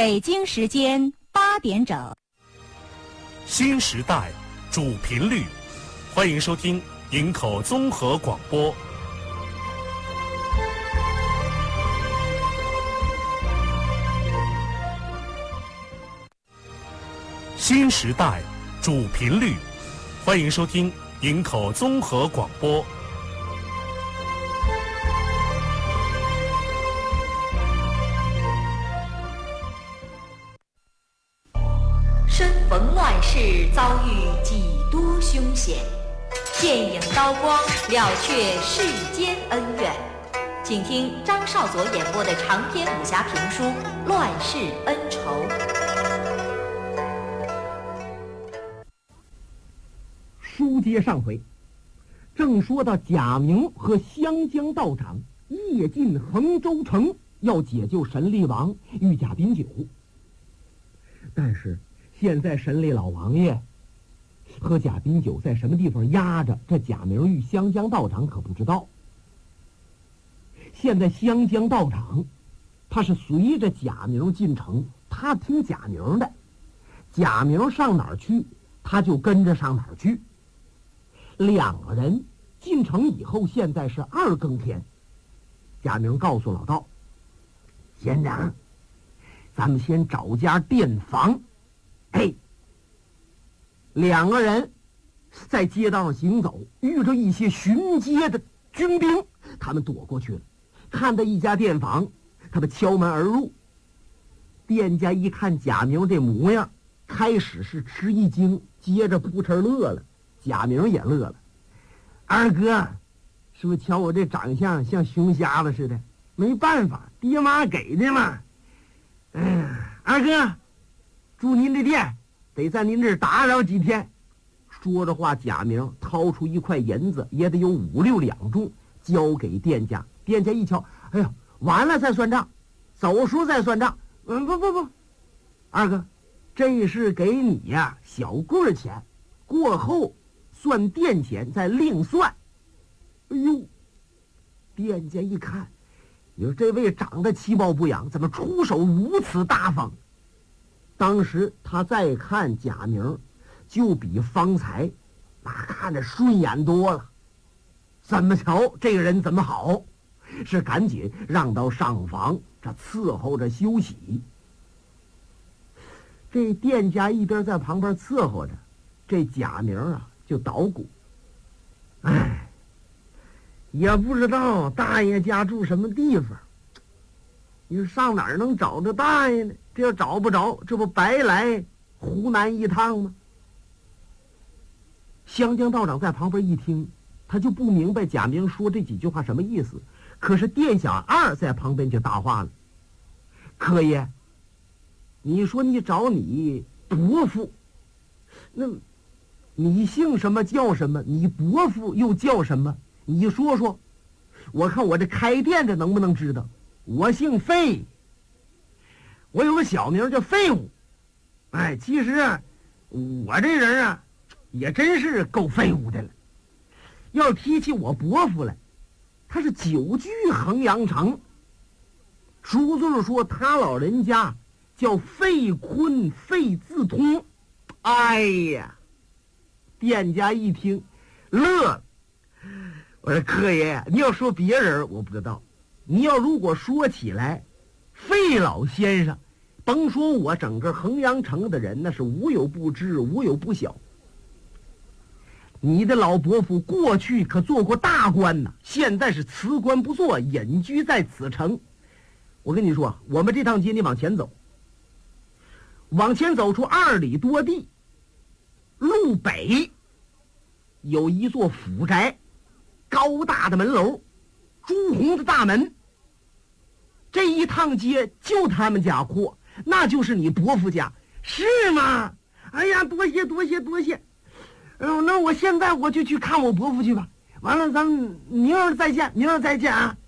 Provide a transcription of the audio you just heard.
北京时间8点整。 新时代主频率，欢迎收听营口综合广播。新时代主频率，欢迎收听营口综合广播。 身逢乱世，遭遇几多凶险，剑影刀光，了却世间恩怨。请听张少佐演播的长篇武侠评书《乱世恩仇》。 书接上回，正说到贾明和湘江道长夜进衡州城，要解救神力王与贾宾九。但是现在神力老王爷和贾宾九在什么地方压着，这贾明与湘江道长可不知道。现在湘江道长他是随着贾明进城，他听贾明的，贾明上哪儿去他就跟着上哪儿去。两个人进城以后，现在是2更天。贾明告诉老道：“县长，咱们先找家店房。”两个人在街道上行走，遇着一些巡街的军兵，他们躲过去了。看到一家店房，他们敲门而入。店家一看贾明这模样，开始是吃一惊，接着扑哧乐了。贾明也乐了：“二哥，是不是瞧我这长相像熊瞎子似的？没办法，爹妈给的嘛。二哥，住您这店，得在您这儿打扰几天。”说着话，贾明掏出一块银子，也得有5、6两重，交给店家。店家一瞧，哎呦，完了再算账，走时候再算账。不，二哥，这是给你呀小棍钱，过后算店钱再另算。哎呦，店家一看，你说这位长得其貌不扬，怎么出手如此大方？当时他再看贾明，就比方才那看着顺眼多了。怎么瞧这个人怎么好？是赶紧让到上房，这伺候着休息。这店家一边在旁边伺候着，这贾明啊就捣鼓：“也不知道大爷家住什么地方，你说上哪儿能找着大爷呢？这要找不着，这不白来湖南一趟吗？”湘江道长在旁边一听，他就不明白贾明说这几句话什么意思。可是店小二在旁边就搭话了：“柯爷，你说你找你伯父，那你姓什么叫什么？你伯父又叫什么？你说说，我看我这开店的能不能知道。我姓费，我有个小名叫废物。其实我这人啊也真是够废物的了。要提起我伯父来，他是久居衡阳城。书就是说他老人家叫费坤，费自通。”哎呀，店家一听乐了。我说：“柯爷，你要说别人我不知道，你要如果说起来费老先生，甭说我，整个衡阳城的人那是无有不知，无有不晓。你的老伯父过去可做过大官呢，现在是辞官不做，隐居在此城。我跟你说，我们这趟街你往前走，往前走出2里多地，路北有一座府宅，高大的门楼，朱红的大门。这一趟街就他们家阔，那就是你伯父家，是吗？哎呀，多谢多谢多谢。那我现在我就去看我伯父去吧。完了，咱们明儿再见，明儿再见啊。”